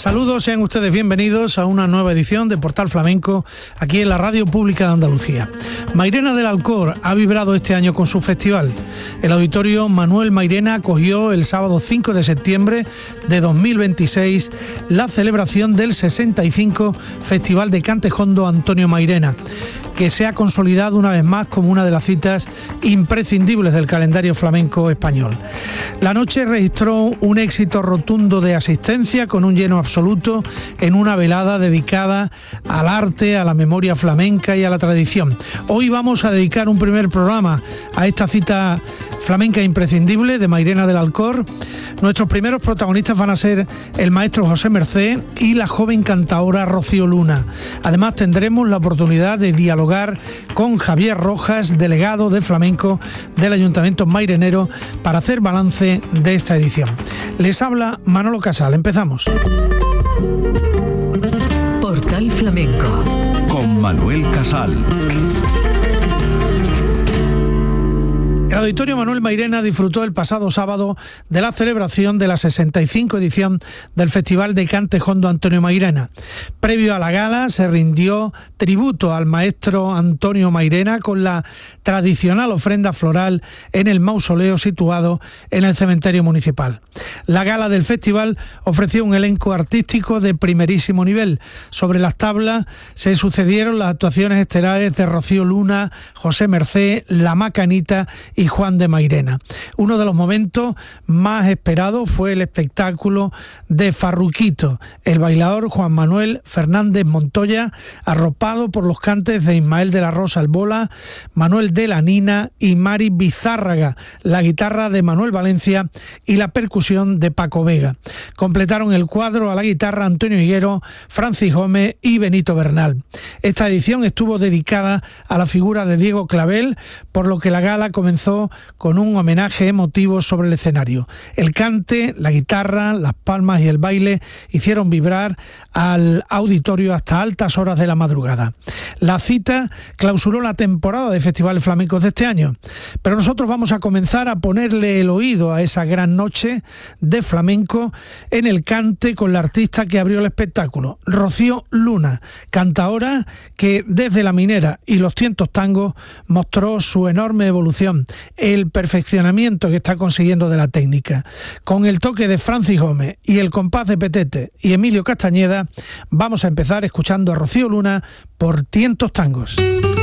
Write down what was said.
Saludos, sean ustedes bienvenidos a una nueva edición de Portal Flamenco aquí en la Radio Pública de Andalucía. Mairena del Alcor ha vibrado este año con su festival. El Auditorio Manuel Mairena acogió el sábado 5 de septiembre de 2026 la celebración del 65 Festival de Cante Jondo Antonio Mairena, que se ha consolidado una vez más como una de las citas imprescindibles del calendario flamenco español. La noche registró un éxito rotundo de asistencia con un lleno absoluto en una velada dedicada al arte, a la memoria flamenca y a la tradición. Hoy vamos a dedicar un primer programa a esta cita flamenca imprescindible de Mairena del Alcor. Nuestros primeros protagonistas van a ser el maestro José Mercé y la joven cantaora Rocío Luna. Además tendremos la oportunidad de dialogar con Javier Rojas, delegado de flamenco del Ayuntamiento Mairenero, para hacer balance de esta edición. Les habla Manolo Casal. Empezamos. Portal Flamenco con Manuel Casal. El Auditorio Manuel Mairena disfrutó el pasado sábado de la celebración de la 65 edición del Festival de Cante Jondo Antonio Mairena. Previo a la gala se rindió tributo al maestro Antonio Mairena con la tradicional ofrenda floral en el mausoleo situado en el cementerio municipal. La gala del festival ofreció un elenco artístico de primerísimo nivel. Sobre las tablas se sucedieron las actuaciones estelares de Rocío Luna, José Mercé, La Macanita y Juan de Mairena. Uno de los momentos más esperados fue el espectáculo de Farruquito, el bailador Juan Manuel Fernández Montoya, arropado por los cantes de Ismael de la Rosa Albola, Manuel de la Nina y Mari Bizárraga, la guitarra de Manuel Valencia y la percusión de Paco Vega. Completaron el cuadro a la guitarra Antonio Higuero, Francis Gómez y Benito Bernal. Esta edición estuvo dedicada a la figura de Diego Clavel, por lo que la gala comenzó con un homenaje emotivo sobre el escenario. El cante, la guitarra, las palmas y el baile hicieron vibrar al auditorio hasta altas horas de la madrugada. La cita clausuró la temporada de festivales flamencos de este año, pero nosotros vamos a comenzar a ponerle el oído a esa gran noche de flamenco en el cante con la artista que abrió el espectáculo, Rocío Luna, cantaora que desde La Minera y los Tientos Tangos mostró su enorme evolución, el perfeccionamiento que está consiguiendo de la técnica. Con el toque de Francis Gómez y el compás de Petete y Emilio Castañeda, vamos a empezar escuchando a Rocío Luna por Tientos Tangos.